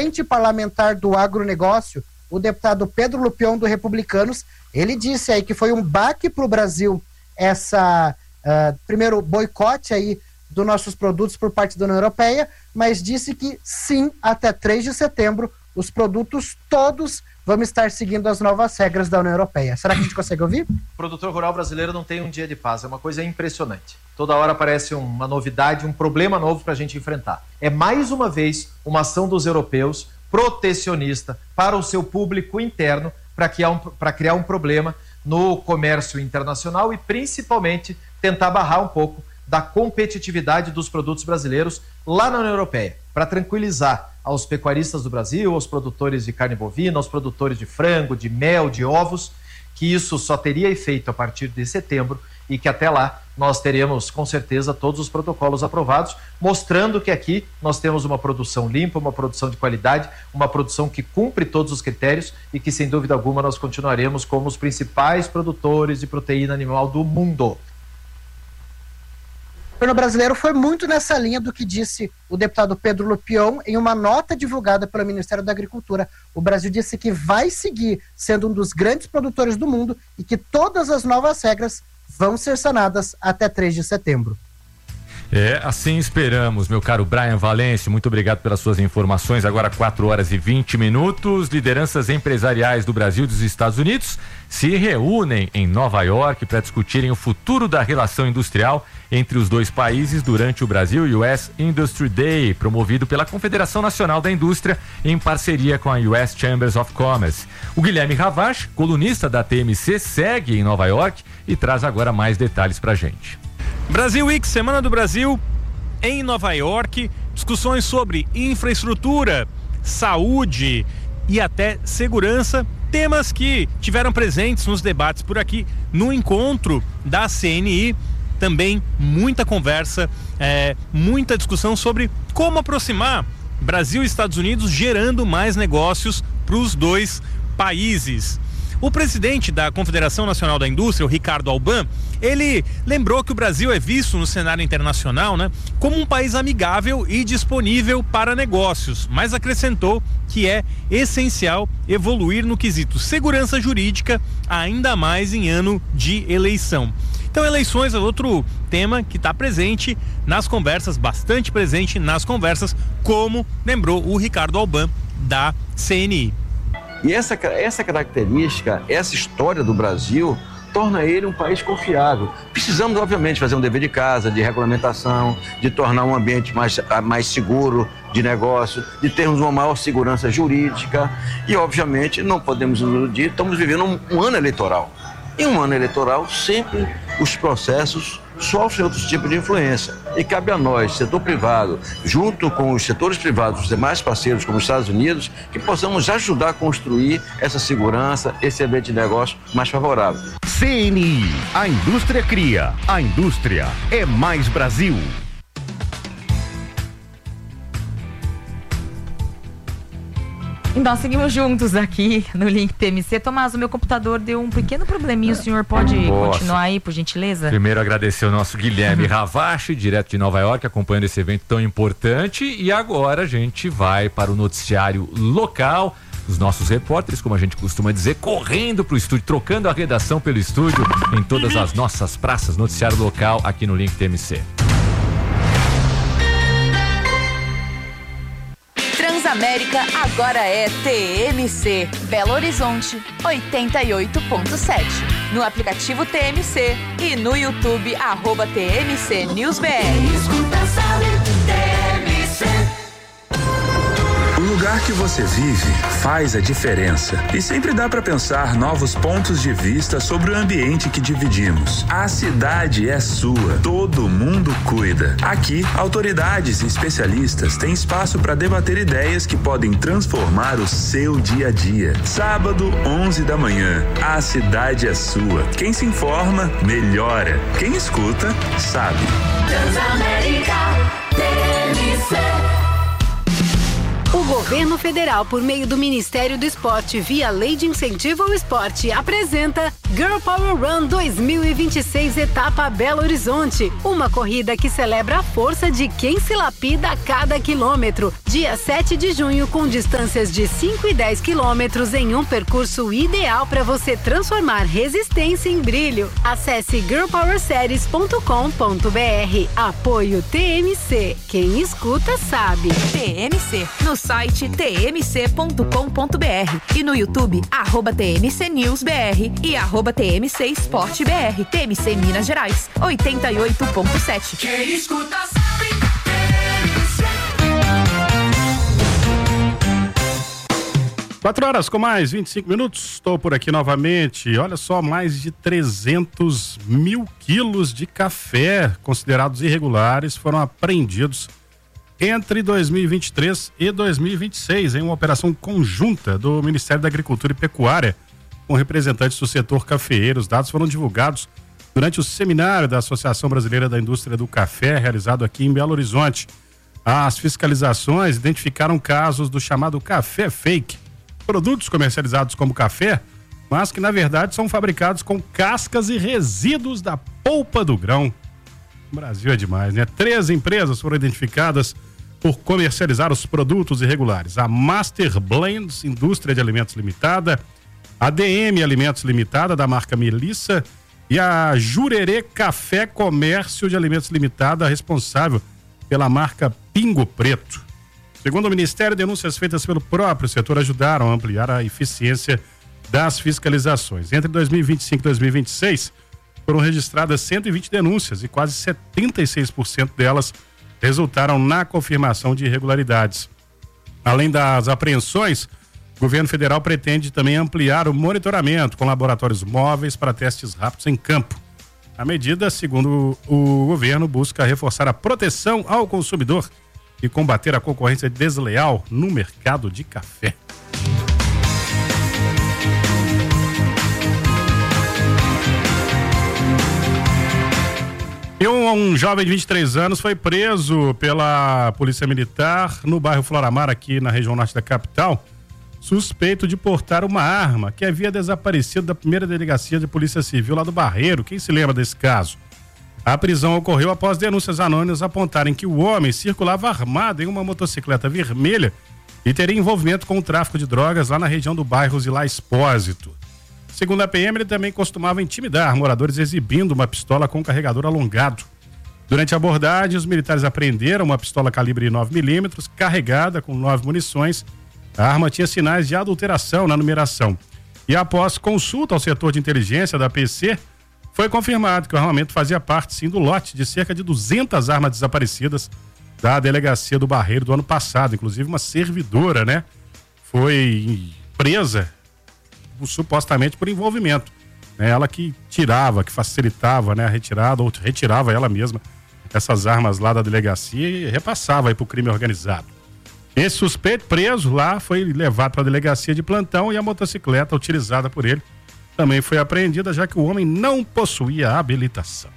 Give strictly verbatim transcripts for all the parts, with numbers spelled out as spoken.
representante parlamentar do agronegócio, o deputado Pedro Lupion, do Republicanos, ele disse aí que foi um baque para o Brasil essa, uh, primeiro, boicote aí dos nossos produtos por parte da União Europeia, mas disse que sim, até três de setembro, os produtos todos vão estar seguindo as novas regras da União Europeia. Será que a gente consegue ouvir? O produtor rural brasileiro não tem um dia de paz, é uma coisa impressionante. Toda hora aparece uma novidade, um problema novo para a gente enfrentar. É mais uma vez uma ação dos europeus protecionista para o seu público interno, para criar, um, para criar um problema no comércio internacional e principalmente tentar barrar um pouco da competitividade dos produtos brasileiros lá na União Europeia, para tranquilizar aos pecuaristas do Brasil, aos produtores de carne bovina, aos produtores de frango, de mel, de ovos, que isso só teria efeito a partir de setembro e que até lá nós teremos com certeza todos os protocolos aprovados, mostrando que aqui nós temos uma produção limpa, uma produção de qualidade, uma produção que cumpre todos os critérios e que sem dúvida alguma nós continuaremos como os principais produtores de proteína animal do mundo. O governo brasileiro foi muito nessa linha do que disse o deputado Pedro Lupion em uma nota divulgada pelo Ministério da Agricultura. O Brasil disse que vai seguir sendo um dos grandes produtores do mundo e que todas as novas regras vão ser sanadas até três de setembro. É, assim esperamos, meu caro Brian Valêncio, muito obrigado pelas suas informações. Agora quatro horas e vinte minutos, lideranças empresariais do Brasil e dos Estados Unidos se reúnem em Nova York para discutirem o futuro da relação industrial entre os dois países durante o Brasil U S Industry Day, promovido pela Confederação Nacional da Indústria em parceria com a U S Chambers of Commerce. O Guilherme Ravache, colunista da T M C, segue em Nova York e traz agora mais detalhes pra gente. Brasil Week, Semana do Brasil, em Nova York, discussões sobre infraestrutura, saúde e até segurança, temas que tiveram presentes nos debates por aqui no encontro da C N I. Também muita conversa, é, muita discussão sobre como aproximar Brasil e Estados Unidos, gerando mais negócios para os dois países. O presidente da Confederação Nacional da Indústria, o Ricardo Alban, ele lembrou que o Brasil é visto no cenário internacional, né, como um país amigável e disponível para negócios, mas acrescentou que é essencial evoluir no quesito segurança jurídica, ainda mais em ano de eleição. Então, eleições é outro tema que está presente nas conversas, bastante presente nas conversas, como lembrou o Ricardo Alban da C N I. E essa, essa característica, essa história do Brasil, torna ele um país confiável. Precisamos, obviamente, fazer um dever de casa, de regulamentação, de tornar um ambiente mais, mais seguro de negócio, de termos uma maior segurança jurídica e, obviamente, não podemos nos iludir, estamos vivendo um, um ano eleitoral. Em um ano eleitoral, sempre os processos sofrem outros tipos de influência. E cabe a nós, setor privado, junto com os setores privados, os demais parceiros, como os Estados Unidos, que possamos ajudar a construir essa segurança, esse ambiente de negócio mais favorável. C N I, a indústria cria, a indústria é mais Brasil. E nós seguimos juntos aqui no Link T M C. Tomás, o meu computador deu um pequeno probleminha. O senhor pode Nossa. continuar aí, por gentileza? Primeiro agradecer o nosso Guilherme Ravache, direto de Nova York, acompanhando esse evento tão importante. E agora a gente vai para o noticiário local. Os nossos repórteres, como a gente costuma dizer, correndo para o estúdio, trocando a redação pelo estúdio em todas as nossas praças. Noticiário local aqui no Link T M C. Transamérica agora é T M C. Belo Horizonte, oitenta e oito ponto sete. No aplicativo T M C e no YouTube, arroba T M C News B R. O lugar que você vive faz a diferença e sempre dá para pensar novos pontos de vista sobre o ambiente que dividimos. A cidade é sua, todo mundo cuida. Aqui, autoridades e especialistas têm espaço para debater ideias que podem transformar o seu dia a dia. Sábado, onze da manhã, a cidade é sua. Quem se informa, melhora. Quem escuta, sabe. Transamérica, T M C. O governo federal, por meio do Ministério do Esporte, via Lei de Incentivo ao Esporte, apresenta Girl Power Run dois mil e vinte e seis, etapa Belo Horizonte. Uma corrida que celebra a força de quem se lapida a cada quilômetro. Dia sete de junho, com distâncias de cinco e dez quilômetros em um percurso ideal para você transformar resistência em brilho. Acesse girl power series ponto com ponto b r. Apoio T M C. Quem escuta sabe. T M C, no site t m c ponto com ponto b r e no YouTube, arroba T M C News B R e arroba T M C Esporte B R. T M C Minas Gerais, oitenta e oito ponto sete. Quem escuta sabe. Quatro horas com mais vinte e cinco minutos, estou por aqui novamente. Olha só, mais de trezentos mil quilos de café considerados irregulares foram apreendidos entre dois mil e vinte e três e dois mil e vinte e seis em uma operação conjunta do Ministério da Agricultura e Pecuária com representantes do setor cafeeiro. Os dados foram divulgados durante o seminário da Associação Brasileira da Indústria do Café, realizado aqui em Belo Horizonte. As fiscalizações identificaram casos do chamado café fake, produtos comercializados como café, mas que na verdade são fabricados com cascas e resíduos da polpa do grão. O Brasil é demais, né? Três empresas foram identificadas por comercializar os produtos irregulares: a Master Blends Indústria de Alimentos Limitada, a D M Alimentos Limitada, da marca Melissa, e a Jurerê Café Comércio de Alimentos Limitada, responsável pela marca Pingo Preto. Segundo o Ministério, denúncias feitas pelo próprio setor ajudaram a ampliar a eficiência das fiscalizações. Entre dois mil e vinte e cinco e dois mil e vinte e seis, foram registradas cento e vinte denúncias e quase setenta e seis por cento delas resultaram na confirmação de irregularidades. Além das apreensões, o governo federal pretende também ampliar o monitoramento com laboratórios móveis para testes rápidos em campo. A medida, segundo o governo, busca reforçar a proteção ao consumidor e combater a concorrência desleal no mercado de café. E um, um jovem de vinte e três anos foi preso pela Polícia Militar no bairro Floramar, aqui na região norte da capital, suspeito de portar uma arma que havia desaparecido da primeira delegacia de Polícia Civil lá do Barreiro. Quem se lembra desse caso? A prisão ocorreu após denúncias anônimas apontarem que o homem circulava armado em uma motocicleta vermelha e teria envolvimento com o tráfico de drogas lá na região do bairro Zilá Expósito. Segundo a P M, ele também costumava intimidar moradores exibindo uma pistola com carregador alongado. Durante a abordagem, os militares apreenderam uma pistola calibre nove milímetros, carregada com nove munições. A arma tinha sinais de adulteração na numeração. E após consulta ao setor de inteligência da P C, foi confirmado que o armamento fazia parte, sim, do lote de cerca de duzentas armas desaparecidas da delegacia do Barreiro do ano passado. Inclusive uma servidora, né, foi presa supostamente por envolvimento. Né? Ela que tirava, que facilitava, né, a retirada, ou retirava ela mesma essas armas lá da delegacia e repassava aí pro crime organizado. Esse suspeito preso lá foi levado para a delegacia de plantão e a motocicleta utilizada por ele também foi apreendida, já que o homem não possuía habilitação.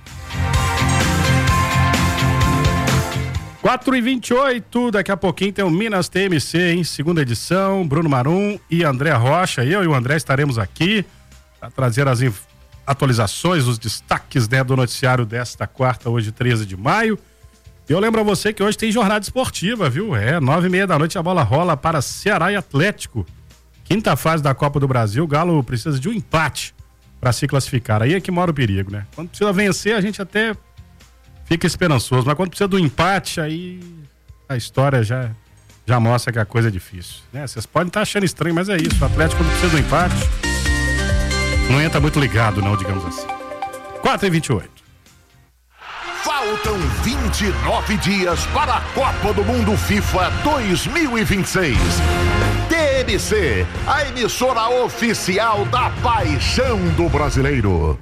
quatro e vinte e oito, daqui a pouquinho tem o Minas T M C, em segunda edição, Bruno Marum e André Rocha. Eu e o André estaremos aqui para trazer as atualizações, os destaques, né, do noticiário desta quarta, hoje treze de maio. E eu lembro a você que hoje tem jornada esportiva, viu? É, nove e meia da noite a bola rola para Ceará e Atlético. Quinta fase da Copa do Brasil, o Galo precisa de um empate para se classificar. Aí é que mora o perigo, né? Quando precisa vencer, a gente até fica esperançoso, mas quando precisa do empate, aí a história já, já mostra que a coisa é difícil, né? Vocês podem estar achando estranho, mas é isso. O Atlético, quando precisa do empate, não entra muito ligado, não, digamos assim. quatro e vinte e oito. Faltam vinte e nove dias para a Copa do Mundo FIFA dois mil e vinte e seis. T M C, a emissora oficial da paixão do brasileiro.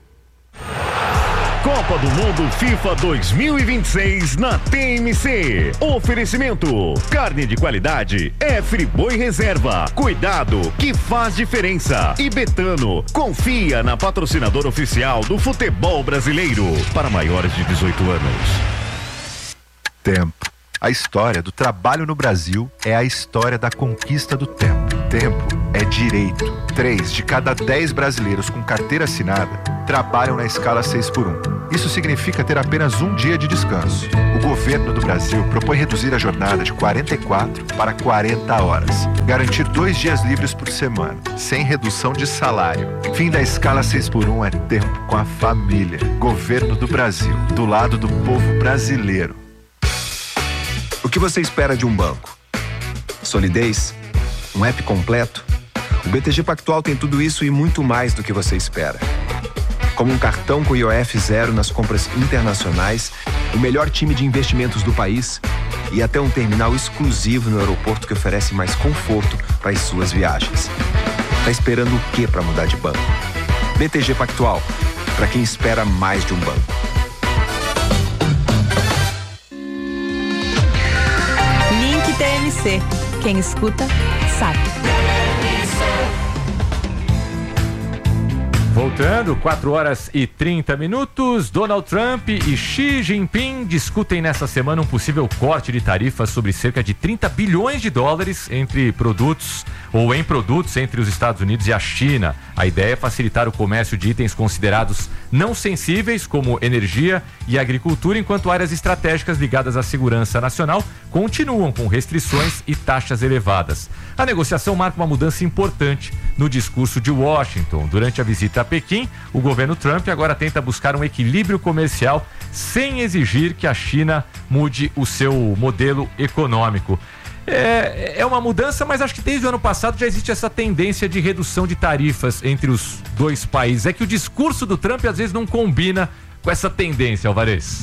Copa do Mundo FIFA dois mil e vinte e seis na T M C. Oferecimento: carne de qualidade é Friboi Reserva. Cuidado que faz diferença. E Betano, confia na patrocinadora oficial do futebol brasileiro. Para maiores de dezoito anos. Tempo. A história do trabalho no Brasil é a história da conquista do tempo. tempo é direito. Três de cada dez brasileiros com carteira assinada trabalham na escala seis por um. Isso significa ter apenas um dia de descanso. O governo do Brasil propõe reduzir a jornada de quarenta e quatro para quarenta horas. Garantir dois dias livres por semana, sem redução de salário. Fim da escala seis por um é tempo com a família. Governo do Brasil, do lado do povo brasileiro. O que você espera de um banco? Solidez? Um app completo? O B T G Pactual tem tudo isso e muito mais do que você espera. Como um cartão com I O F zero nas compras internacionais, o melhor time de investimentos do país e até um terminal exclusivo no aeroporto que oferece mais conforto para as suas viagens. Tá esperando o que para mudar de banco? B T G Pactual, para quem espera mais de um banco. Link T M C. Quem escuta, sabe. Voltando, quatro horas e trinta minutos, Donald Trump e Xi Jinping discutem nessa semana um possível corte de tarifas sobre cerca de trinta bilhões de dólares entre produtos ou em produtos entre os Estados Unidos e a China. A ideia é facilitar o comércio de itens considerados não sensíveis, como energia e agricultura, enquanto áreas estratégicas ligadas à segurança nacional continuam com restrições e taxas elevadas. A negociação marca uma mudança importante no discurso de Washington. Durante a visita a Pequim, o governo Trump agora tenta buscar um equilíbrio comercial sem exigir que a China mude o seu modelo econômico. É, é uma mudança, mas acho que desde o ano passado já existe essa tendência de redução de tarifas entre os dois países. É que o discurso do Trump às vezes não combina com essa tendência, Alvarez.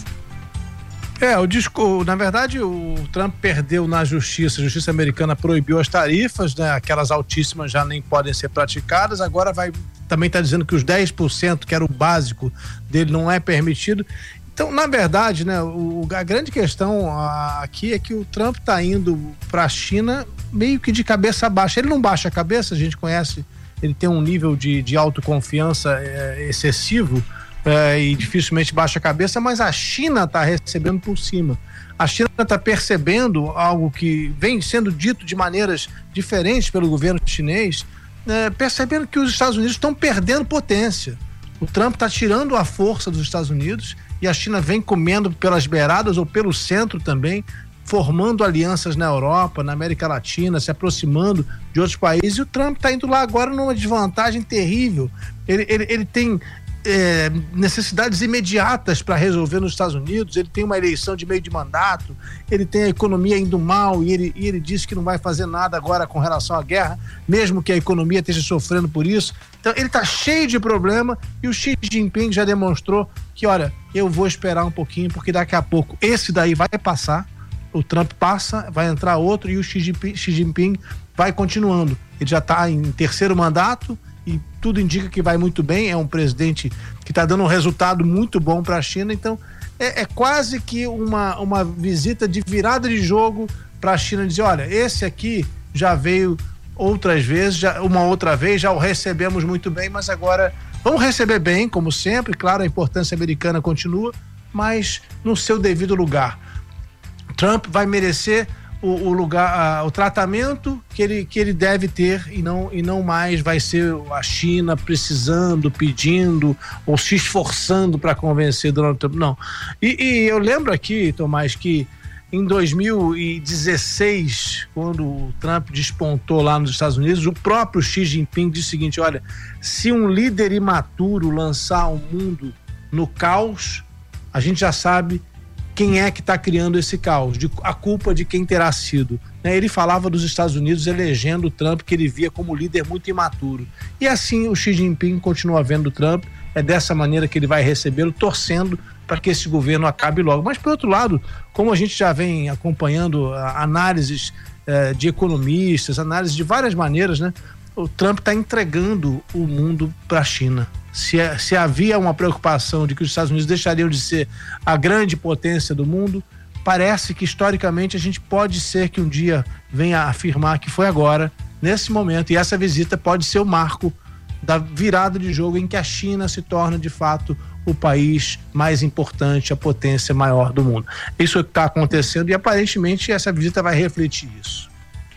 É, o disco, na verdade, o Trump perdeu na justiça, a justiça americana proibiu as tarifas, né? Aquelas altíssimas já nem podem ser praticadas, agora vai, também está dizendo que os dez por cento, que era o básico dele, não é permitido. Então, na verdade, né, o, a grande questão a, aqui é que o Trump está indo para a China meio que de cabeça baixa. Ele não baixa a cabeça, a gente conhece, ele tem um nível de, de autoconfiança é, excessivo, É, e dificilmente baixa a cabeça, mas a China está recebendo por cima. A China está percebendo algo que vem sendo dito de maneiras diferentes pelo governo chinês, é, percebendo que os Estados Unidos estão perdendo potência. O Trump está tirando a força dos Estados Unidos e a China vem comendo pelas beiradas ou pelo centro também, formando alianças na Europa, na América Latina, se aproximando de outros países, e o Trump está indo lá agora numa desvantagem terrível. Ele, ele, ele tem É, necessidades imediatas para resolver nos Estados Unidos, ele tem uma eleição de meio de mandato, ele tem a economia indo mal e ele, e ele disse que não vai fazer nada agora com relação à guerra, mesmo que a economia esteja sofrendo por isso. Então ele está cheio de problema e o Xi Jinping já demonstrou que, olha, eu vou esperar um pouquinho porque daqui a pouco esse daí vai passar, o Trump passa, vai entrar outro e o Xi Jinping, Xi Jinping vai continuando. Ele já está em terceiro mandato e tudo indica que vai muito bem, é um presidente que está dando um resultado muito bom para a China, então é, é quase que uma, uma visita de virada de jogo para a China, dizer, olha, esse aqui já veio outras vezes, já, uma outra vez, já o recebemos muito bem, mas agora vamos receber bem, como sempre, claro, a importância americana continua, mas no seu devido lugar. Trump vai merecer O, o lugar, a, o tratamento que ele, que ele deve ter e não, e não mais vai ser a China precisando, pedindo ou se esforçando para convencer Donald Trump, não. E, e eu lembro aqui, Tomás, que em dois mil e dezesseis, quando o Trump despontou lá nos Estados Unidos, o próprio Xi Jinping disse o seguinte, olha, se um líder imaturo lançar o mundo no caos, a gente já sabe quem é que está criando esse caos, de, a culpa de quem terá sido. Né? Ele falava dos Estados Unidos elegendo o Trump, que ele via como líder muito imaturo. E assim o Xi Jinping continua vendo o Trump, é dessa maneira que ele vai recebê-lo, torcendo para que esse governo acabe logo. Mas, por outro lado, como a gente já vem acompanhando análises eh, de economistas, análises de várias maneiras, né? O Trump está entregando o mundo para a China. Se, se havia uma preocupação de que os Estados Unidos deixariam de ser a grande potência do mundo, parece que historicamente a gente pode ser que um dia venha a afirmar que foi agora, nesse momento, e essa visita pode ser o marco da virada de jogo em que a China se torna de fato o país mais importante, a potência maior do mundo. Isso está acontecendo e aparentemente essa visita vai refletir isso.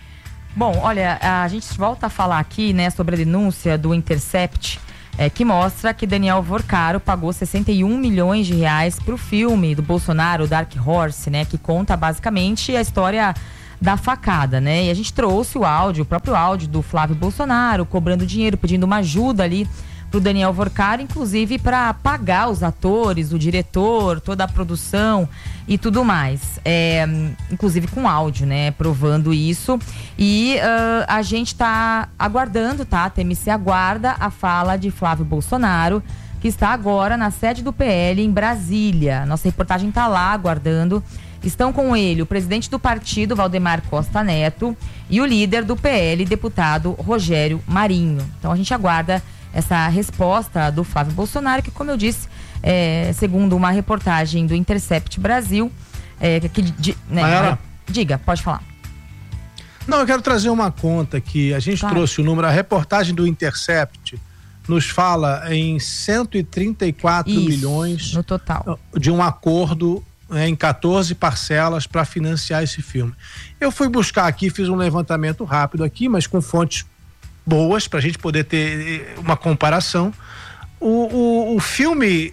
Bom, olha, a gente volta a falar aqui, né, sobre a denúncia do Intercept, é, que mostra que Daniel Vorcaro pagou sessenta e um milhões de reais pro filme do Bolsonaro, Dark Horse, né, que conta basicamente a história da facada, né? E a gente trouxe o áudio, o próprio áudio do Flávio Bolsonaro cobrando dinheiro, pedindo uma ajuda ali pro Daniel Vorcaro, inclusive para pagar os atores, o diretor, toda a produção e tudo mais. É, inclusive com áudio, né? Provando isso. E uh, a gente tá aguardando, tá? A T M C aguarda a fala de Flávio Bolsonaro, que está agora na sede do P L em Brasília. Nossa reportagem tá lá aguardando. Estão com ele o presidente do partido, Valdemar Costa Neto, e o líder do P L, deputado Rogério Marinho. Então a gente aguarda essa resposta do Flávio Bolsonaro, que, como eu disse, é, segundo uma reportagem do Intercept Brasil, é, que, de, né, Mayara, diga, pode falar. Não, eu quero trazer uma conta que a gente claro. trouxe o número, a reportagem do Intercept nos fala em cento e trinta e quatro Isso, milhões no total de um acordo, né, em quatorze parcelas para financiar esse filme. Eu fui buscar aqui, fiz um levantamento rápido aqui, mas com fontes boas para a gente poder ter uma comparação. O, o, o filme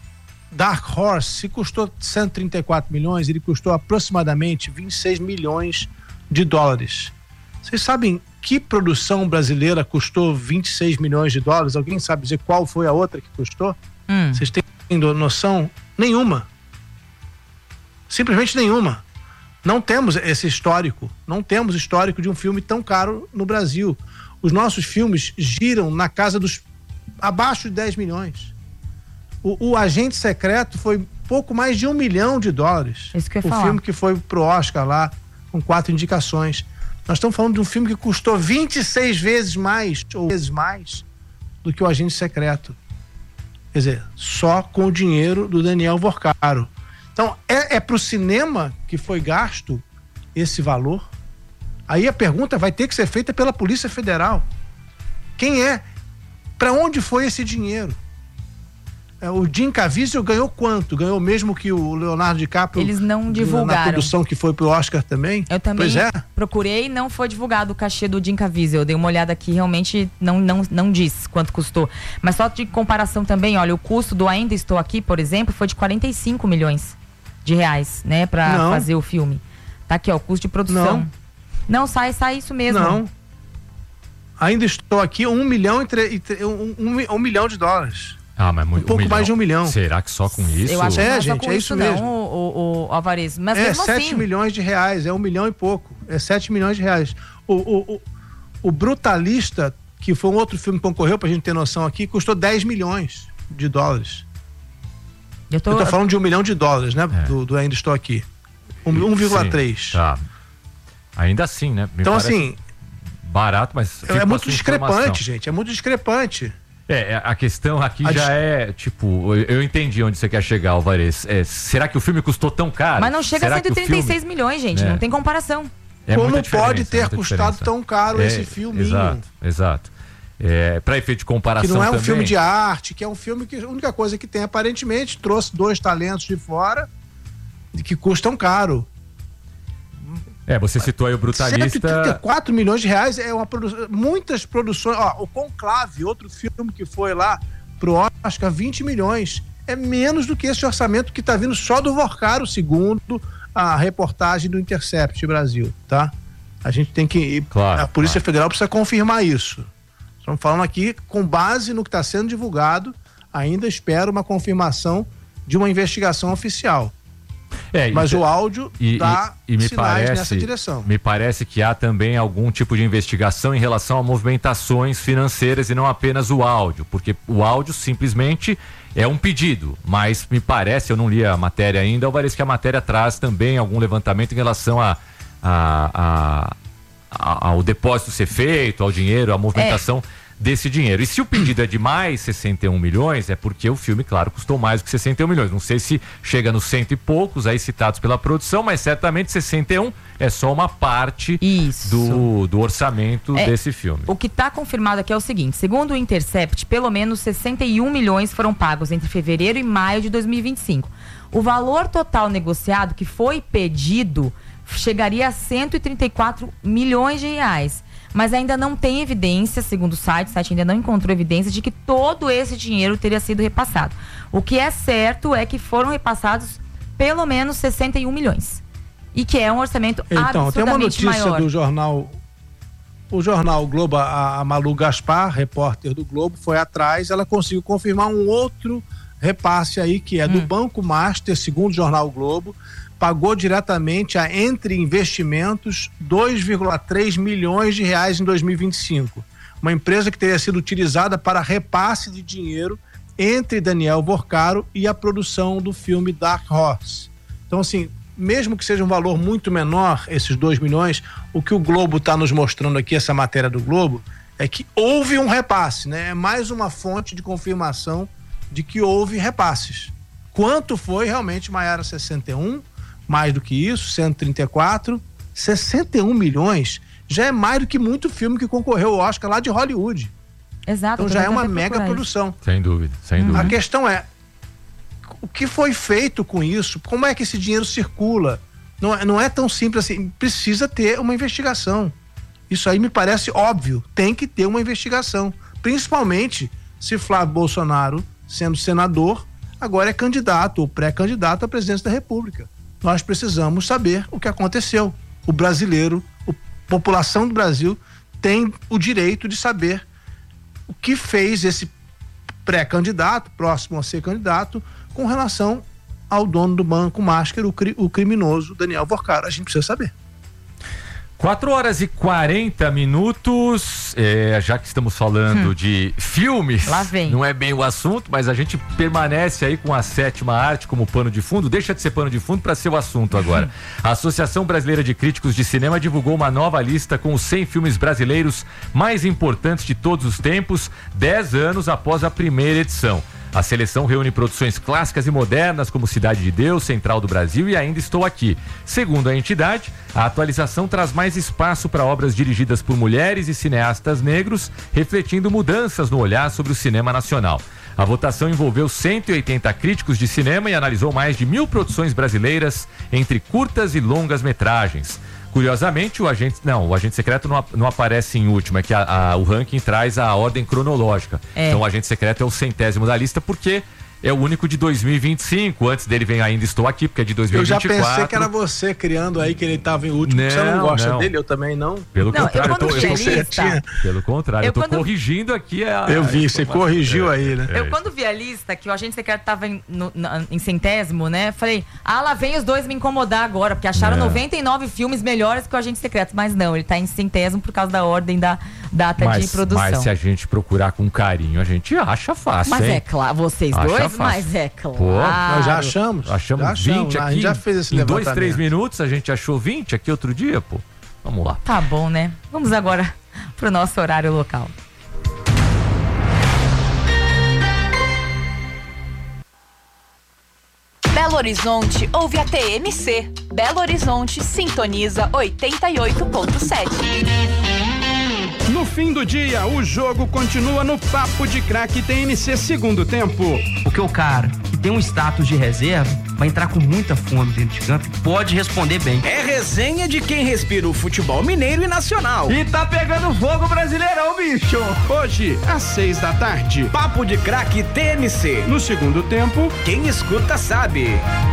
Dark Horse, se custou cento e trinta e quatro milhões, ele custou aproximadamente vinte e seis milhões de dólares. Vocês sabem que produção brasileira custou vinte e seis milhões de dólares? Alguém sabe dizer qual foi a outra que custou? Hum. Vocês têm noção? Nenhuma. Simplesmente nenhuma. Não temos esse histórico. Não temos histórico de um filme tão caro no Brasil. Os nossos filmes giram na casa dos abaixo de dez milhões. O, o Agente Secreto foi pouco mais de um milhão de dólares. Isso que eu ia o falar. filme que foi pro Oscar lá, com quatro indicações. Nós estamos falando de um filme que custou vinte e seis vezes mais, ou vezes mais, do que o Agente Secreto. Quer dizer, só com o dinheiro do Daniel Vorcaro. Então, é, é pro cinema que foi gasto esse valor? Aí a pergunta vai ter que ser feita pela Polícia Federal. Quem é? Para onde foi esse dinheiro? É, o Jim Caviezel ganhou quanto? Ganhou mesmo que o Leonardo DiCaprio? Eles não divulgaram. Na produção que foi pro Oscar também? Eu também pois é. procurei e não foi divulgado o cachê do Jim Caviezel. Eu dei uma olhada aqui, realmente não, não, não diz quanto custou. Mas só de comparação também, olha, o custo do Ainda Estou Aqui, por exemplo, foi de quarenta e cinco milhões de reais, né? Pra Não. fazer o filme. Tá aqui, ó, o custo de produção. Não. Não, sai, sai isso mesmo. Não. Ainda Estou Aqui, um milhão, e tre... um, um, um milhão de dólares. Ah, mas muito, um pouco um mais de um milhão. Será que só com isso? Eu acho que é, não é gente, só com é isso, isso não, mesmo. o, o, o Alvarez. Mas é, mesmo sete assim... milhões de reais, é um milhão e pouco. É sete milhões de reais. O, o, o, o Brutalista, que foi um outro filme que concorreu, pra gente ter noção aqui, custou dez milhões de dólares. Eu tô, Eu tô falando de um milhão de dólares, né? É. Do, do Ainda Estou Aqui. um vírgula três. Tá. Ainda assim, né? Me Então, parece assim... barato, mas... É, é muito discrepante, gente. É muito discrepante. É, a questão aqui A já dis- é, tipo, eu, eu entendi onde você quer chegar, Alvarez. É, será que o filme custou tão caro? Mas não chega será a cento e trinta e seis filme... milhões, gente. É. Não tem comparação. É Como muita diferença, pode ter muita custado diferença. tão caro É, esse filminho? Exato, exato. É, para efeito de comparação Que não é um também, filme de arte, que é um filme que a única coisa que tem, aparentemente, trouxe dois talentos de fora e que custam caro. É, você citou aí o Brutalista. cento e trinta e quatro milhões de reais é uma produção. Muitas produções. Ó, o Conclave, outro filme que foi lá pro Oscar, vinte milhões. É menos do que esse orçamento que tá vindo só do Vorcaro, segundo a reportagem do Intercept Brasil, tá? A gente tem que. Claro, a Polícia claro. Federal precisa confirmar isso. Estamos falando aqui com base no que está sendo divulgado. Ainda espero uma confirmação de uma investigação oficial. É, Mas e, o áudio e, dá e, e me sinais parece, nessa direção. Me parece que há também algum tipo de investigação em relação a movimentações financeiras e não apenas o áudio, porque o áudio simplesmente é um pedido, mas me parece, eu não li a matéria ainda, parece que a matéria traz também algum levantamento em relação a, a, a, a ao depósito ser feito, ao dinheiro, à movimentação desse dinheiro. E se o pedido é de mais sessenta e um milhões, é porque o filme, claro, custou mais do que sessenta e um milhões. Não sei se chega nos cento e poucos aí citados pela produção, mas certamente sessenta e um é só uma parte do, do orçamento É, desse filme. O que está confirmado aqui é o seguinte: segundo o Intercept, pelo menos sessenta e um milhões foram pagos entre fevereiro e maio de dois mil e vinte e cinco. O valor total negociado que foi pedido chegaria a cento e trinta e quatro milhões de reais. Mas ainda não tem evidência, segundo o site, o site ainda não encontrou evidência de que todo esse dinheiro teria sido repassado. O que é certo é que foram repassados pelo menos sessenta e um milhões. E que é um orçamento então, absurdamente tem uma notícia maior. do jornal, o jornal Globo, a, a Malu Gaspar, repórter do Globo, foi atrás, ela conseguiu confirmar um outro repasse aí, que é do hum. Banco Master, segundo o jornal Globo, pagou diretamente a Entre Investimentos dois vírgula três milhões de reais em dois mil e vinte e cinco. Uma empresa que teria sido utilizada para repasse de dinheiro entre Daniel Vorcaro e a produção do filme Dark Horse. Então, assim, mesmo que seja um valor muito menor, esses dois milhões, o que o Globo está nos mostrando aqui, essa matéria do Globo, é que houve um repasse, né? É mais uma fonte de confirmação de que houve repasses. Quanto foi realmente, Maiara? sessenta e um? Mais do que isso, cento e trinta e quatro, sessenta e um milhões, já é mais do que muito filme que concorreu ao Oscar lá de Hollywood. Exato. Então já é uma mega produção. Sem dúvida, sem dúvida. A questão é, o que foi feito com isso? Como é que esse dinheiro circula? Não é, não é tão simples assim, precisa ter uma investigação. Isso aí me parece óbvio, tem que ter uma investigação. Principalmente se Flávio Bolsonaro, sendo senador, agora é candidato ou pré-candidato à presidência da República. Nós precisamos saber o que aconteceu. O brasileiro, a população do Brasil tem o direito de saber o que fez esse pré-candidato, próximo a ser candidato, com relação ao dono do Banco Master, o, cri, o criminoso Daniel Vorcaro. A gente precisa saber. quatro horas e quarenta minutos, é, já que estamos falando hum. de filmes, lá vem. Não é bem o assunto, mas a gente permanece aí com a sétima arte como pano de fundo, deixa de ser pano de fundo para ser o assunto agora. A Associação Brasileira de Críticos de Cinema divulgou uma nova lista com os cem filmes brasileiros mais importantes de todos os tempos, dez anos após a primeira edição. A seleção reúne produções clássicas e modernas como Cidade de Deus, Central do Brasil e Ainda Estou Aqui. Segundo a entidade, a atualização traz mais espaço para obras dirigidas por mulheres e cineastas negros, refletindo mudanças no olhar sobre o cinema nacional. A votação envolveu cento e oitenta críticos de cinema e analisou mais de mil produções brasileiras entre curtas e longas metragens. Curiosamente, o agente, não, o agente secreto não, não aparece em último, é que a, a, o ranking traz a ordem cronológica. É. Então o agente secreto é o centésimo da lista, porque é o único de dois mil e vinte e cinco. Antes dele vem Ainda Estou Aqui, porque é de dois mil e vinte e quatro. Eu já pensei que era você criando aí que ele estava em último. Não, você não gosta não. dele, eu também não. Pelo não, contrário, eu, eu, tô, eu, eu tô, Pelo contrário, eu, eu tô quando... corrigindo aqui a. Eu vi, você corrigiu é, aí, né? Eu, quando vi a lista, que o agente secreto estava em, no, em centésimo, né? Falei, ah, lá vem os dois me incomodar agora, porque acharam é. noventa e nove filmes melhores que o agente secreto. Mas não, ele tá em centésimo por causa da ordem da data mas, de produção. Mas se a gente procurar com carinho, a gente acha fácil. Mas hein? é claro, vocês acha dois, fácil. Mas é claro. Pô, nós já achamos. Achamos já vinte achamos, aqui. A gente já fez esse em dois, três minutos a gente achou vinte aqui outro dia, pô. Vamos lá. Tá bom, né? Vamos agora pro nosso horário local. Belo Horizonte ouve a T M C. Belo Horizonte sintoniza oitenta e oito ponto sete. No fim do dia, o jogo continua no Papo de Craque T M C segundo tempo. Porque o cara que tem um status de reserva vai entrar com muita fome dentro de campo e pode responder bem. É resenha de quem respira o futebol mineiro e nacional. E tá pegando fogo Brasileirão, bicho! Hoje, às seis da tarde, Papo de Craque T M C. No segundo tempo, quem escuta sabe.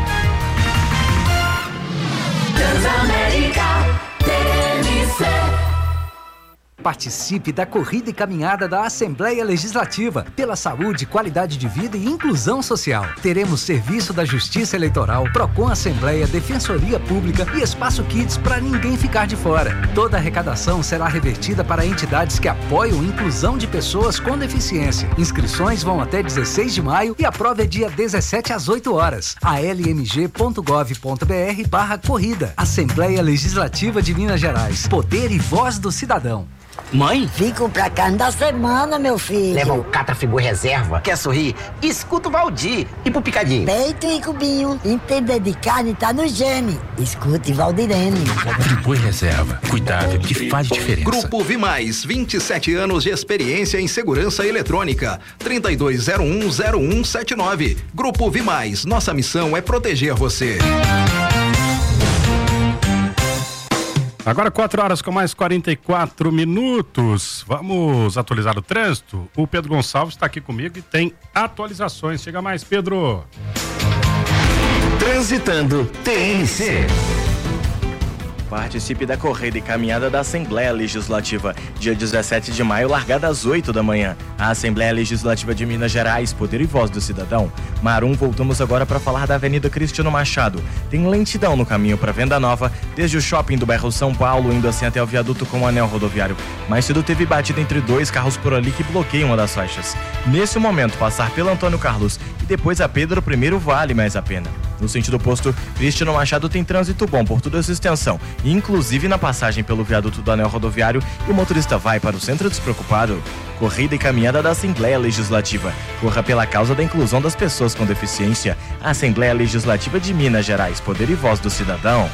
Transamérica T M C. Participe da corrida e caminhada da Assembleia Legislativa pela saúde, qualidade de vida e inclusão social. Teremos serviço da Justiça Eleitoral, Procon Assembleia, Defensoria Pública e Espaço Kids para ninguém ficar de fora. Toda a arrecadação será revertida para entidades que apoiam a inclusão de pessoas com deficiência. Inscrições vão até dezesseis de maio e a prova é dia dezessete às oito horas. a l m g ponto gov ponto b r barra corrida. Assembleia Legislativa de Minas Gerais. Poder e voz do cidadão. Mãe? Vim comprar carne da semana, meu filho. Leva o Catra Friboi Reserva. Quer sorrir? Escuta o Valdir. E pro Picadinho? Peito e cubinho. Entender de carne tá no gene. Escute Valdirene. Friboi Reserva. Cuidável que faz diferença. Grupo Vimais. vinte e sete anos de experiência em segurança eletrônica. trinta e dois zero um zero um sete nove. Grupo Vimais. Nossa missão é proteger você. Agora quatro horas com mais quarenta e quatro minutos. Vamos atualizar o trânsito? O Pedro Gonçalves está aqui comigo e tem atualizações. Chega mais, Pedro. Transitando T N C. Participe da corrida e caminhada da Assembleia Legislativa, dia dezessete de maio, largada às oito da manhã. A Assembleia Legislativa de Minas Gerais, Poder e Voz do Cidadão. Marum, voltamos agora para falar da Avenida Cristiano Machado. Tem lentidão no caminho para Venda Nova, desde o shopping do bairro São Paulo, indo assim até o viaduto com o anel rodoviário. Mais cedo teve batida entre dois carros por ali que bloqueiam uma das faixas. Nesse momento, passar pelo Antônio Carlos e depois a Pedro I vale mais a pena. No sentido oposto, Cristiano Machado tem trânsito bom por toda essa extensão, inclusive na passagem pelo viaduto do anel rodoviário, e o motorista vai para o centro despreocupado. Corrida e caminhada da Assembleia Legislativa. Corra pela causa da inclusão das pessoas com deficiência. A Assembleia Legislativa de Minas Gerais, Poder e Voz do Cidadão.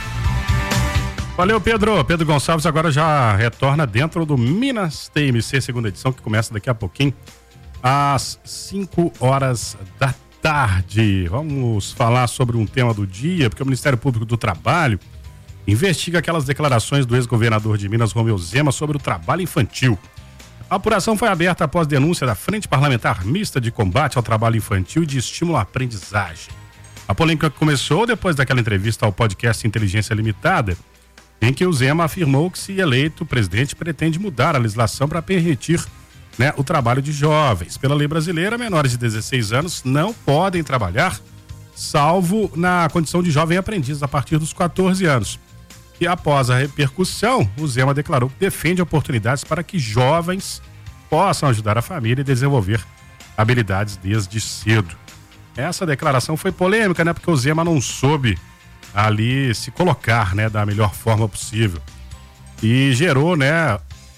Valeu, Pedro. Pedro Gonçalves agora já retorna dentro do Minas T M C, segunda edição, que começa daqui a pouquinho, às cinco horas da tarde. Vamos falar sobre um tema do dia, porque o Ministério Público do Trabalho investiga aquelas declarações do ex-governador de Minas, Romeu Zema, sobre o trabalho infantil. A apuração foi aberta após denúncia da Frente Parlamentar Mista de Combate ao Trabalho Infantil e de Estímulo à Aprendizagem. A polêmica começou depois daquela entrevista ao podcast Inteligência Limitada, em que o Zema afirmou que, se eleito presidente, pretende mudar a legislação para permitir, né, o trabalho de jovens. Pela lei brasileira, menores de dezesseis anos não podem trabalhar, salvo na condição de jovem aprendiz a partir dos quatorze anos. E após a repercussão, o Zema declarou que defende oportunidades para que jovens possam ajudar a família e desenvolver habilidades desde cedo. Essa declaração foi polêmica, né? Porque o Zema não soube ali se colocar, né, da melhor forma possível. E gerou, né,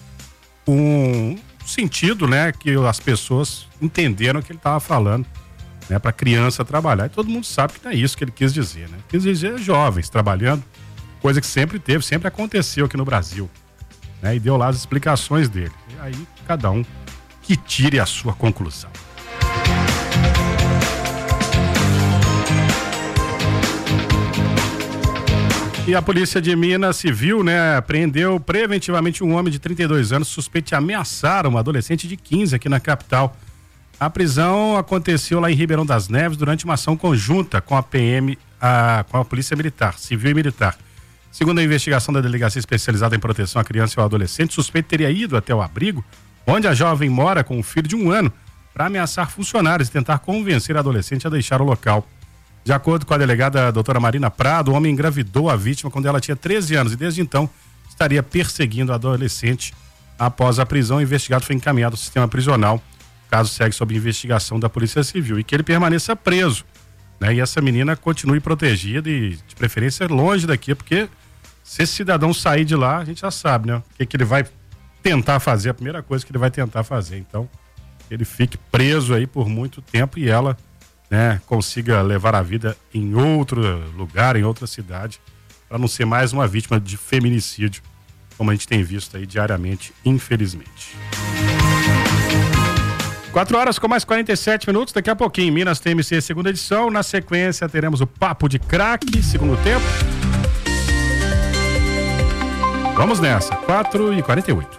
um sentido, né, que as pessoas entenderam o que ele estava falando, né, para criança trabalhar. E todo mundo sabe que não é isso que ele quis dizer, né? Quis dizer jovens trabalhando, coisa que sempre teve, sempre aconteceu aqui no Brasil, né? E deu lá as explicações dele. E aí, cada um que tire a sua conclusão. E a polícia de Minas Civil, né, prendeu preventivamente um homem de trinta e dois anos suspeito de ameaçar uma adolescente de quinze aqui na capital. A prisão aconteceu lá em Ribeirão das Neves durante uma ação conjunta com a P M, a, com a Polícia Militar, Civil e Militar. Segundo a investigação da Delegacia Especializada em Proteção à Criança e ao Adolescente, o suspeito teria ido até o abrigo, onde a jovem mora com um filho de um ano, para ameaçar funcionários e tentar convencer a adolescente a deixar o local. De acordo com a delegada a doutora Marina Prado, o homem engravidou a vítima quando ela tinha treze anos e desde então estaria perseguindo a adolescente. Após a prisão, o investigado foi encaminhado ao sistema prisional. O caso segue sob investigação da Polícia Civil e que ele permaneça preso, né? E essa menina continue protegida e, de preferência, longe daqui, porque se esse cidadão sair de lá, a gente já sabe, né? O que, que ele vai tentar fazer, a primeira coisa que ele vai tentar fazer. Então, ele fique preso aí por muito tempo e ela, né, consiga levar a vida em outro lugar, em outra cidade, para não ser mais uma vítima de feminicídio, como a gente tem visto aí diariamente, infelizmente. Quatro horas com mais quarenta e sete minutos, daqui a pouquinho, Minas T M C, segunda edição. Na sequência, teremos o Papo de Craque, segundo tempo. Vamos nessa, quatro e quarenta e oito.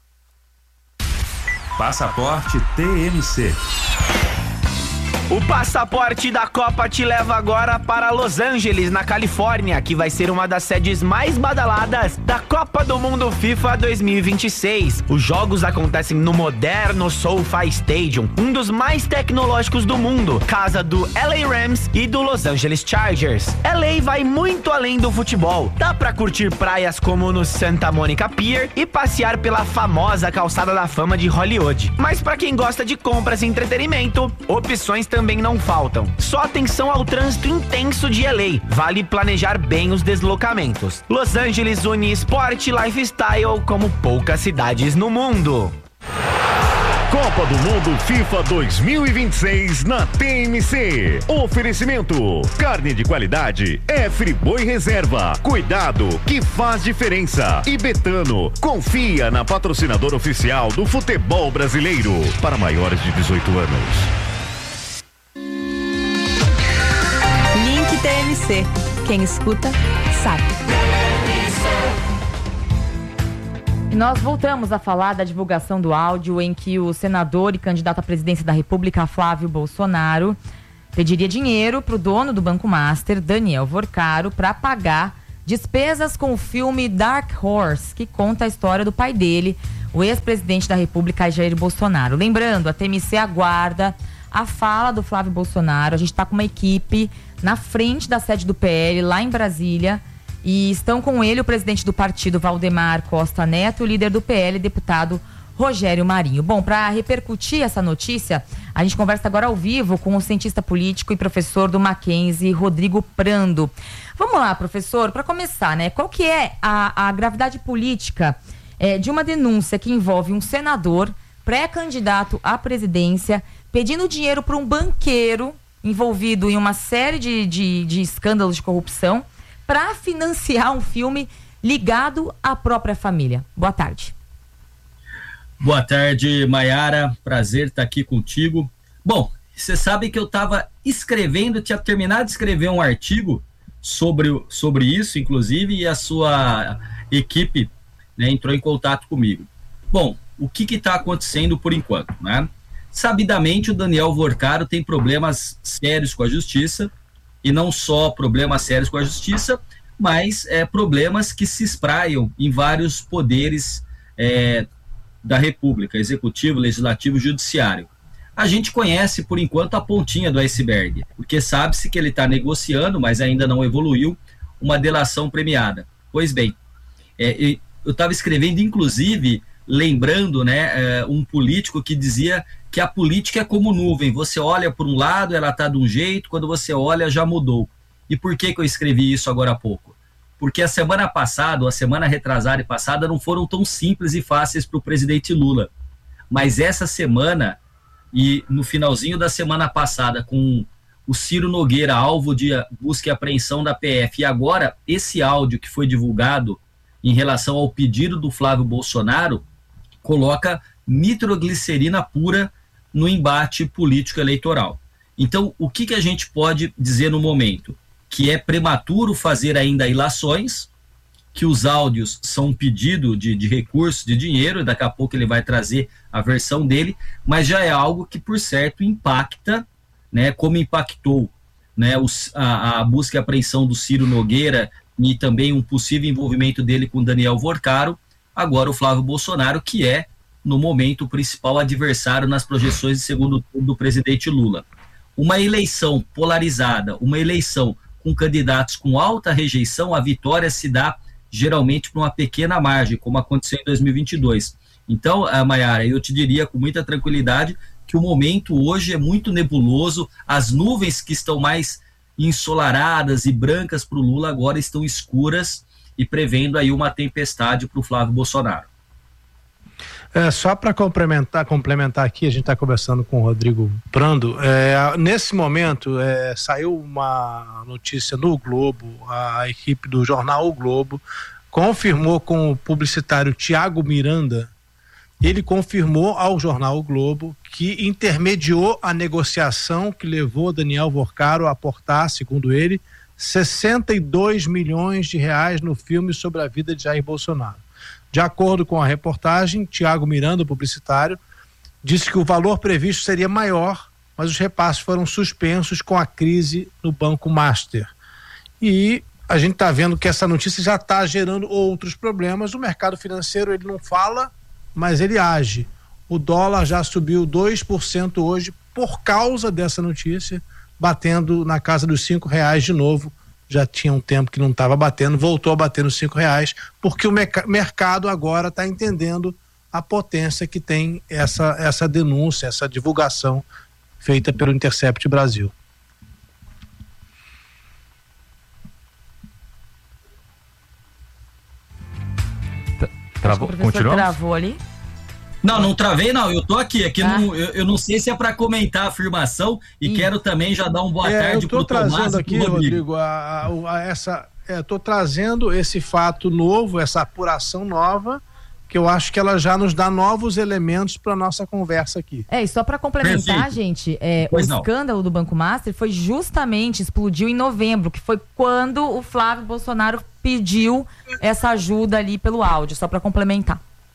Passaporte T M C. O passaporte da Copa te leva agora para Los Angeles, na Califórnia, que vai ser uma das sedes mais badaladas da Copa do Mundo FIFA dois mil e vinte e seis. Os jogos acontecem no moderno SoFi Stadium, um dos mais tecnológicos do mundo, casa do L A Rams e do Los Angeles Chargers. L A vai muito além do futebol. Dá pra curtir praias como no Santa Monica Pier e passear pela famosa calçada da fama de Hollywood. Mas pra quem gosta de compras e entretenimento, opções também também não faltam. Só atenção ao trânsito intenso de L A. Vale planejar bem os deslocamentos. Los Angeles une esporte e lifestyle como poucas cidades no mundo. Copa do Mundo FIFA dois mil e vinte e seis na T M C. Oferecimento: carne de qualidade é Friboi Reserva. Cuidado que faz diferença. E Betano, confia na patrocinadora oficial do futebol brasileiro para maiores de dezoito anos. Link T M C. Quem escuta, sabe. E nós voltamos a falar da divulgação do áudio em que o senador e candidato à presidência da República, Flávio Bolsonaro, pediria dinheiro para o dono do Banco Master, Daniel Vorcaro, para pagar despesas com o filme Dark Horse, que conta a história do pai dele, o ex-presidente da República, Jair Bolsonaro. Lembrando, a T M C aguarda a fala do Flávio Bolsonaro. A gente está com uma equipe na frente da sede do P L, lá em Brasília, e estão com ele o presidente do partido, Valdemar Costa Neto, e o líder do P L, deputado Rogério Marinho. Bom, para repercutir essa notícia, a gente conversa agora ao vivo com o cientista político e professor do Mackenzie, Rodrigo Prando. Vamos lá, professor, para começar, né? Qual que é a, a gravidade política é, de uma denúncia que envolve um senador pré-candidato à presidência pedindo dinheiro para um banqueiro envolvido em uma série de, de, de escândalos de corrupção para financiar um filme ligado à própria família? Boa tarde. Boa tarde, Maiara. Prazer estar aqui contigo. Bom, você sabe que eu estava escrevendo, tinha terminado de escrever um artigo sobre, sobre isso, inclusive, e a sua equipe, né, entrou em contato comigo. Bom, o que está acontecendo por enquanto, né? Sabidamente, o Daniel Vorcaro tem problemas sérios com a justiça, e não só problemas sérios com a justiça, mas é, problemas que se espraiam em vários poderes é, da República, executivo, legislativo, judiciário. A gente conhece, por enquanto, a pontinha do iceberg, porque sabe-se que ele está negociando, mas ainda não evoluiu, uma delação premiada. Pois bem, é, eu estava escrevendo, inclusive, lembrando, né, é, um político que dizia que a política é como nuvem, você olha por um lado, ela está de um jeito, quando você olha, já mudou. E por que que eu escrevi isso agora há pouco? Porque a semana passada, ou a semana retrasada e passada, não foram tão simples e fáceis para o presidente Lula. Mas essa semana, e no finalzinho da semana passada, com o Ciro Nogueira, alvo de busca e apreensão da P F, e agora esse áudio que foi divulgado em relação ao pedido do Flávio Bolsonaro, coloca nitroglicerina pura no embate político eleitoral. Então, o que, que a gente pode dizer no momento? Que é prematuro fazer ainda ilações, que os áudios são um pedido de, de recurso, de dinheiro, e daqui a pouco ele vai trazer a versão dele, mas já é algo que, por certo, impacta, né, como impactou, né, os, a, a busca e apreensão do Ciro Nogueira e também um possível envolvimento dele com Daniel Vorcaro, agora o Flávio Bolsonaro, que é, no momento, o principal adversário nas projeções de segundo turno do presidente Lula. Uma eleição polarizada, uma eleição com candidatos com alta rejeição, a vitória se dá geralmente por uma pequena margem, como aconteceu em dois mil e vinte e dois. Então, Maiara, eu te diria com muita tranquilidade que o momento hoje é muito nebuloso, as nuvens que estão mais ensolaradas e brancas para o Lula agora estão escuras e prevendo aí uma tempestade para o Flávio Bolsonaro. É, só para complementar, complementar aqui, a gente está conversando com o Rodrigo Prando. É, nesse momento, é, saiu uma notícia no Globo, a equipe do jornal O Globo confirmou com o publicitário Tiago Miranda, ele confirmou ao jornal O Globo que intermediou a negociação que levou Daniel Vorcaro a aportar, segundo ele, sessenta e dois milhões de reais no filme sobre a vida de Jair Bolsonaro. De acordo com a reportagem, Tiago Miranda, o publicitário, disse que o valor previsto seria maior, mas os repasses foram suspensos com a crise no Banco Master. E a gente está vendo que essa notícia já está gerando outros problemas. O mercado financeiro, ele não fala, mas ele age. O dólar já subiu dois por cento hoje por causa dessa notícia, batendo na casa dos cinco reais de novo. Já tinha um tempo que não estava batendo, voltou a bater nos cinco reais, porque o merc- mercado agora está entendendo a potência que tem essa, essa denúncia, essa divulgação feita pelo Intercept Brasil. Travou? Continuamos? Travou ali? Não, não travei não, eu tô aqui, aqui Ah. não, eu, eu não sei se é para comentar a afirmação e Ih. quero também já dar uma boa É, tarde eu tô pro Tomás trazendo e aqui, pro Rodrigo. Rodrigo, a, a, a essa, é, tô trazendo esse fato novo, essa apuração nova, que eu acho que ela já nos dá novos elementos para nossa conversa aqui. É, e só para complementar, Perfeito. gente, é, o Pois não. escândalo do Banco Master foi justamente, explodiu em novembro, que foi quando o Flávio Bolsonaro pediu essa ajuda ali pelo áudio, só para complementar.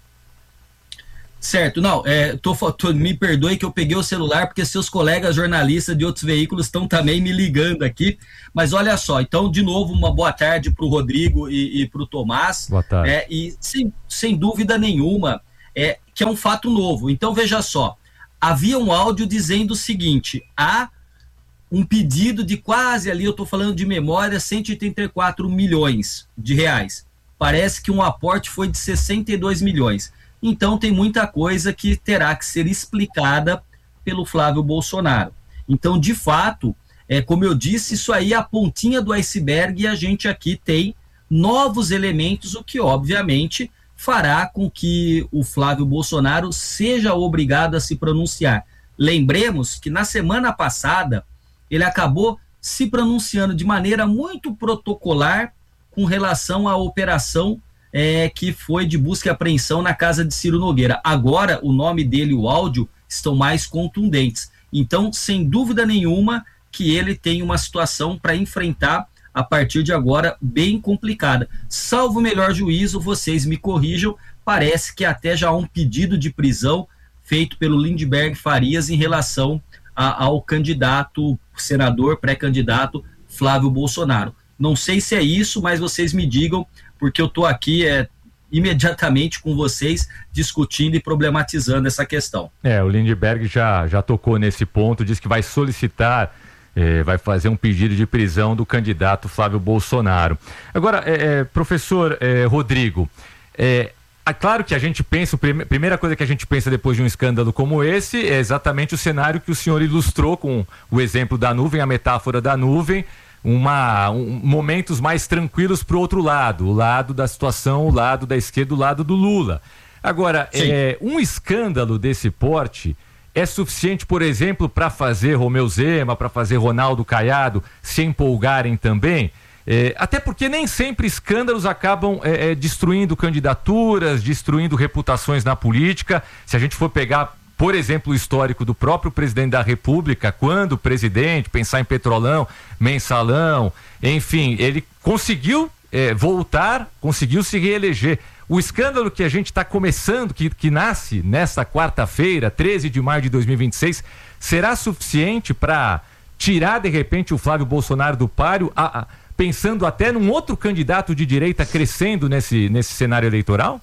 Certo, não, é, tô, tô, me perdoe que eu peguei o celular porque seus colegas jornalistas de outros veículos estão também me ligando aqui, mas olha só, então de novo uma boa tarde para o Rodrigo e, e para o Tomás. Boa tarde. É, e sem, sem dúvida nenhuma, é, que é um fato novo. Então veja só, havia um áudio dizendo o seguinte: há um pedido de quase ali, eu estou falando de memória, cento e oitenta e quatro milhões de reais. Parece que um aporte foi de sessenta e dois milhões. Então tem muita coisa que terá que ser explicada pelo Flávio Bolsonaro. Então, de fato, é, como eu disse, isso aí é a pontinha do iceberg e a gente aqui tem novos elementos, o que obviamente fará com que o Flávio Bolsonaro seja obrigado a se pronunciar. Lembremos que na semana passada ele acabou se pronunciando de maneira muito protocolar com relação à operação É, que foi de busca e apreensão na casa de Ciro Nogueira. Agora, o nome dele e o áudio estão mais contundentes. Então, sem dúvida nenhuma, que ele tem uma situação para enfrentar a partir de agora bem complicada. Salvo o melhor juízo, vocês me corrijam, parece que até já há um pedido de prisão feito pelo Lindbergh Farias em relação a, ao candidato, senador, pré-candidato Flávio Bolsonaro. Não sei se é isso, mas vocês me digam, porque eu estou aqui é, imediatamente com vocês discutindo e problematizando essa questão. É, o Lindbergh já, já tocou nesse ponto, diz que vai solicitar, eh, vai fazer um pedido de prisão do candidato Flávio Bolsonaro. Agora, é, é, professor é, Rodrigo, é, é claro que a gente pensa, a primeira coisa que a gente pensa depois de um escândalo como esse é exatamente o cenário que o senhor ilustrou com o exemplo da nuvem, a metáfora da nuvem, Uma, um, momentos mais tranquilos para o outro lado, o lado da situação, o lado da esquerda, o lado do Lula. Agora, é, um escândalo desse porte é suficiente, por exemplo, para fazer Romeu Zema, para fazer Ronaldo Caiado se empolgarem também? É, até porque nem sempre escândalos acabam é, é, destruindo candidaturas, destruindo reputações na política. Se a gente for pegar, por exemplo, o histórico do próprio presidente da República, quando o presidente, pensar em Petrolão, Mensalão, enfim, ele conseguiu é, voltar, conseguiu se reeleger. O escândalo que a gente está começando, que, que nasce nesta quarta-feira, treze de maio de dois mil e vinte e seis, será suficiente para tirar, de repente, o Flávio Bolsonaro do páreo, a, a, pensando até num outro candidato de direita crescendo nesse, nesse cenário eleitoral?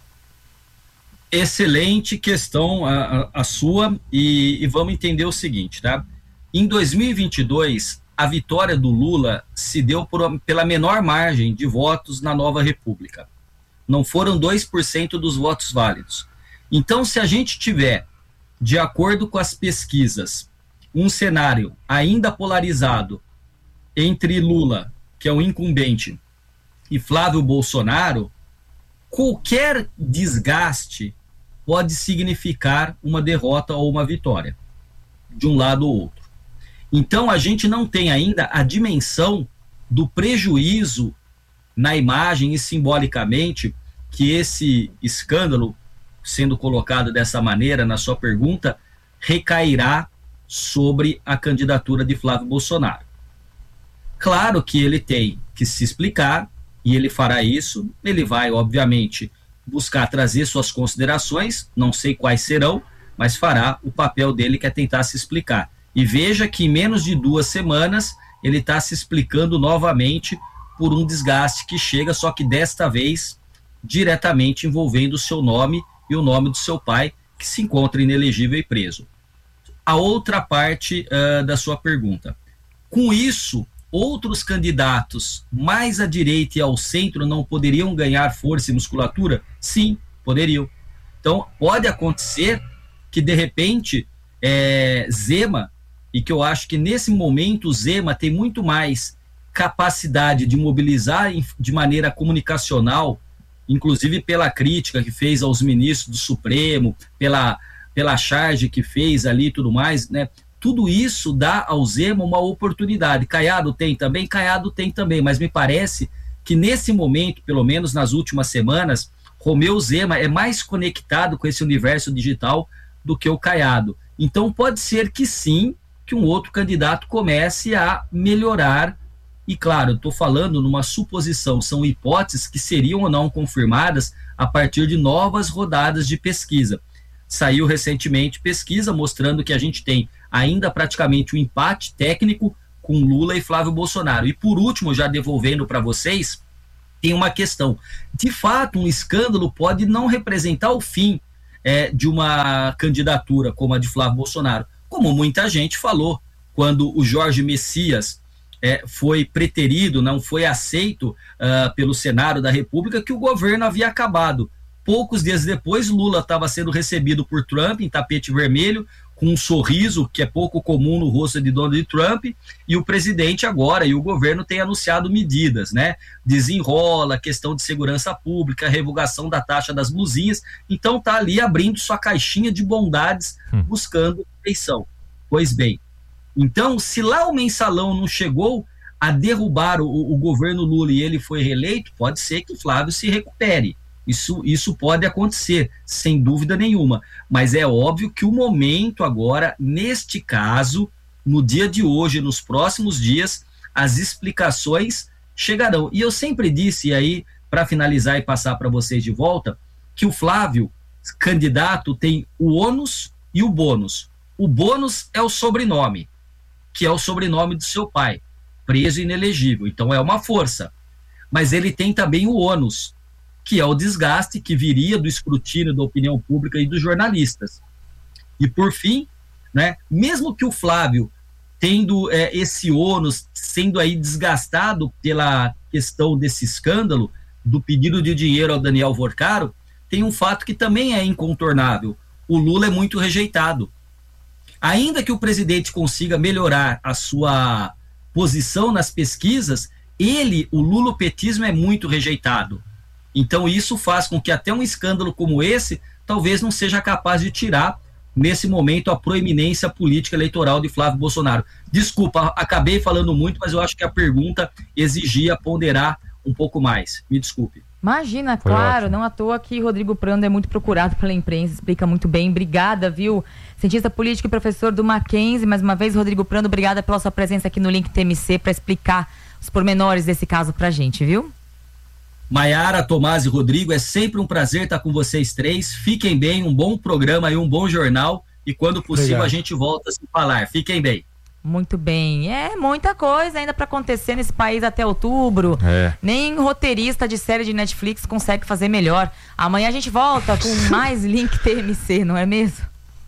Excelente questão a, a, a sua, e, e vamos entender o seguinte, tá? Em dois mil e vinte e dois, a vitória do Lula se deu por, pela menor margem de votos na Nova República. Não foram dois por cento dos votos válidos. Então, se a gente tiver, de acordo com as pesquisas, um cenário ainda polarizado entre Lula, que é o incumbente, e Flávio Bolsonaro, qualquer desgaste pode significar uma derrota ou uma vitória, de um lado ou outro. Então, a gente não tem ainda a dimensão do prejuízo na imagem e simbolicamente que esse escândalo, sendo colocado dessa maneira na sua pergunta, recairá sobre a candidatura de Flávio Bolsonaro. Claro que ele tem que se explicar, e ele fará isso. Ele vai, obviamente, buscar trazer suas considerações, não sei quais serão, mas fará o papel dele, que é tentar se explicar. E veja que em menos de duas semanas ele está se explicando novamente por um desgaste que chega, só que desta vez diretamente envolvendo o seu nome e o nome do seu pai, que se encontra inelegível e preso. A outra parte uh, da sua pergunta. Com isso, outros candidatos mais à direita e ao centro não poderiam ganhar força e musculatura? Sim, poderiam. Então, pode acontecer que, de repente, é, Zema, e que eu acho que nesse momento o Zema tem muito mais capacidade de mobilizar de maneira comunicacional, inclusive pela crítica que fez aos ministros do Supremo, pela, pela charge que fez ali e tudo mais, né? Tudo isso dá ao Zema uma oportunidade. Caiado tem também? Caiado tem também, mas me parece que nesse momento, pelo menos nas últimas semanas, Romeu Zema é mais conectado com esse universo digital do que o Caiado. Então pode ser que sim, que um outro candidato comece a melhorar. E claro, eu estou falando numa suposição, são hipóteses que seriam ou não confirmadas a partir de novas rodadas de pesquisa. saiu recentemente pesquisa mostrando que a gente tem ainda praticamente um empate técnico com Lula e Flávio Bolsonaro. E por último, já devolvendo para vocês, tem uma questão. De fato, um escândalo pode não representar o fim é, de uma candidatura como a de Flávio Bolsonaro, como muita gente falou, quando o Jorge Messias é, foi preterido, não foi aceito uh, pelo Senado da República, que o governo havia acabado. Poucos dias depois, Lula estava sendo recebido por Trump em tapete vermelho, com um sorriso que é pouco comum no rosto de Donald Trump, e o presidente agora e o governo têm anunciado medidas, né? Desenrola, questão de segurança pública, revogação da taxa das blusinhas, então tá ali abrindo sua caixinha de bondades, hum. buscando eleição. Pois bem, então se lá o mensalão não chegou a derrubar o, o governo Lula e ele foi reeleito, pode ser que Flávio se recupere. Isso, isso pode acontecer, sem dúvida nenhuma, mas é óbvio que o momento agora, neste caso, no dia de hoje, nos próximos dias, as explicações chegarão. E eu sempre disse, e aí, para finalizar e passar para vocês de volta, que o Flávio, candidato, tem o ônus e o bônus. O bônus é o sobrenome, que é o sobrenome do seu pai, preso e inelegível, então é uma força. Mas ele tem também o ônus, que é o desgaste que viria do escrutínio da opinião pública e dos jornalistas. E, por fim, né, mesmo que o Flávio, tendo é, esse ônus, sendo aí desgastado pela questão desse escândalo, do pedido de dinheiro ao Daniel Vorcaro, tem um fato que também é incontornável. O Lula é muito rejeitado. Ainda que o presidente consiga melhorar a sua posição nas pesquisas, ele, o lulopetismo, é muito rejeitado. Então isso faz com que até um escândalo como esse talvez não seja capaz de tirar, nesse momento, a proeminência política eleitoral de Flávio Bolsonaro. Desculpa, acabei falando muito, mas eu acho que a pergunta exigia ponderar um pouco mais. Me desculpe. Imagina, Foi claro, ótimo. Não à toa que Rodrigo Prando é muito procurado pela imprensa, explica muito bem. Obrigada, viu? Cientista político e professor do Mackenzie. Mais uma vez, Rodrigo Prando, obrigada pela sua presença aqui no Link T M C para explicar os pormenores desse caso pra gente, viu? Maiara, Tomás e Rodrigo, é sempre um prazer estar com vocês três. Fiquem bem, um bom programa e um bom jornal. E quando possível Obrigado. A gente volta a se falar. Fiquem bem. Muito bem. É muita coisa ainda para acontecer nesse país até outubro. É. Nem roteirista de série de Netflix consegue fazer melhor. Amanhã a gente volta com mais Link T M C, não é mesmo?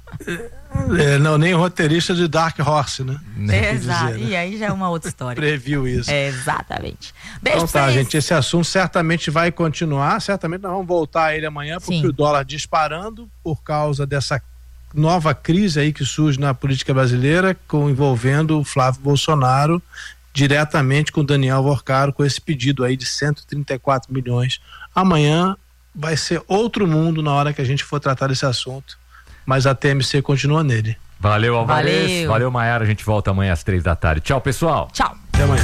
É, não, nem roteirista de Dark Horse, né? É, exato. Dizer, né? E aí já é uma outra história. Previu isso. É, exatamente. Beijo então tá, gente, esse assunto certamente vai continuar, certamente nós vamos voltar a ele amanhã, porque Sim. o dólar disparando por causa dessa nova crise aí que surge na política brasileira, com, envolvendo o Flávio Bolsonaro diretamente com o Daniel Vorcaro, com esse pedido aí de cento e trinta e quatro milhões. Amanhã vai ser outro mundo na hora que a gente for tratar desse assunto. Mas a T M C continua nele. Valeu, Alvarez. Valeu, Valeu Maiara. A gente volta amanhã às três da tarde. Tchau, pessoal. Tchau. Até amanhã.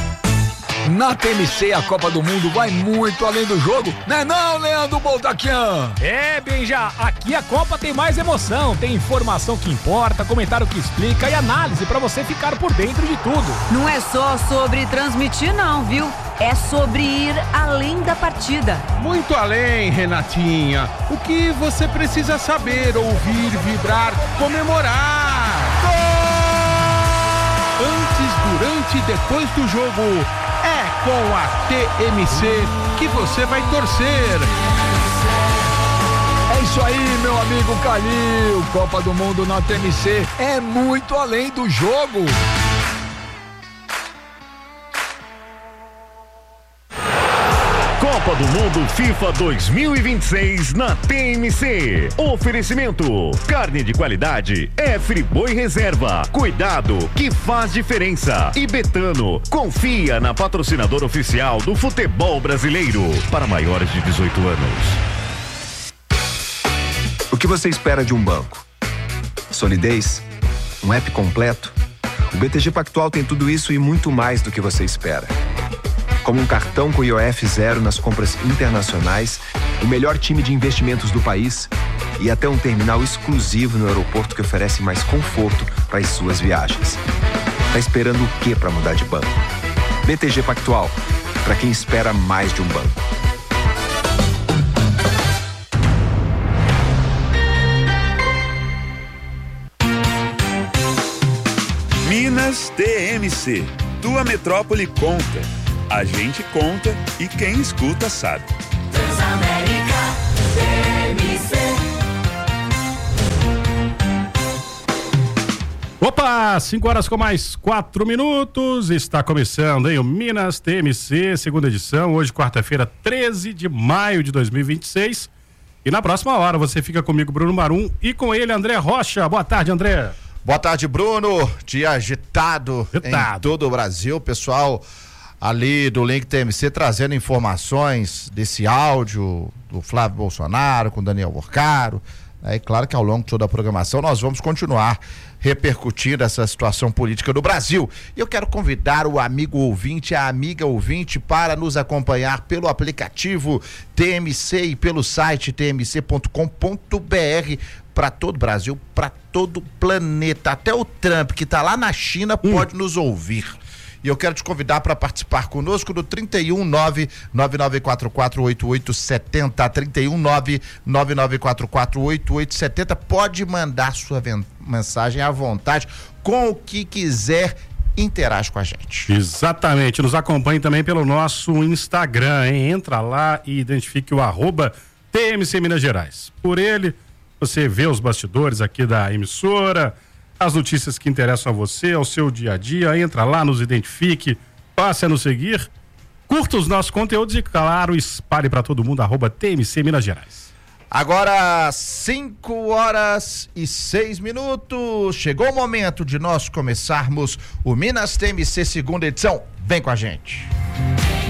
Na T M C, a Copa do Mundo vai muito além do jogo, né não, Leandro Boltaquian? É, Benja, aqui a Copa tem mais emoção, tem informação que importa, comentário que explica e análise pra você ficar por dentro de tudo. Não é só sobre transmitir não, viu? É sobre ir além da partida. Muito além, Renatinha. O que você precisa saber, ouvir, vibrar, comemorar. Gol! Antes, durante e depois do jogo, é com a T M C que você vai torcer. É isso aí, meu amigo Calil. Copa do Mundo na T M C é muito além do jogo. Copa do Mundo FIFA dois mil e vinte e seis na T M C. Oferecimento: carne de qualidade é Friboi Reserva. Cuidado que faz diferença. E Betano, confia na patrocinadora oficial do futebol brasileiro para maiores de dezoito anos. O que você espera de um banco? Solidez? Um app completo? O B T G Pactual tem tudo isso e muito mais do que você espera. Como um cartão com I O F zero nas compras internacionais, o melhor time de investimentos do país e até um terminal exclusivo no aeroporto que oferece mais conforto para as suas viagens. Tá esperando o quê para mudar de banco? B T G Pactual, para quem espera mais de um banco. Minas T M C. Tua metrópole conta. A gente conta e quem escuta sabe. Transamérica T M C. Opa, cinco horas com mais quatro minutos, está começando, hein, o Minas T M C, segunda edição, hoje quarta-feira, treze de maio de dois mil e vinte e seis, e na próxima hora você fica comigo, Bruno Marum, e com ele, André Rocha. Boa tarde, André. Boa tarde, Bruno, dia agitado, agitado. Em todo o Brasil, pessoal ali do Link T M C trazendo informações desse áudio do Flávio Bolsonaro com Daniel Vorcaro. É claro que ao longo de toda a programação nós vamos continuar repercutindo essa situação política do Brasil. E eu quero convidar o amigo ouvinte, a amiga ouvinte, para nos acompanhar pelo aplicativo T M C e pelo site t m c ponto com ponto b r para todo o Brasil, para todo o planeta. Até o Trump, que está lá na China, hum. pode nos ouvir. E eu quero te convidar para participar conosco do trinta e um, nove nove nove quatro quatro oito oito sete zero, trinta e um, nove nove nove quatro quatro oito oito sete zero. Pode mandar sua mensagem à vontade, com o que quiser, interage com a gente. Exatamente, nos acompanhe também pelo nosso Instagram, hein? Entra lá e identifique o arroba T M C Minas Gerais. Por ele, você vê os bastidores aqui da emissora, as notícias que interessam a você, ao seu dia a dia. Entra lá, nos identifique, passe a nos seguir, curta os nossos conteúdos e, claro, espalhe para todo mundo, arroba T M C Minas Gerais. Agora, cinco horas e seis minutos. Chegou o momento de nós começarmos o Minas T M C segunda edição. Vem com a gente.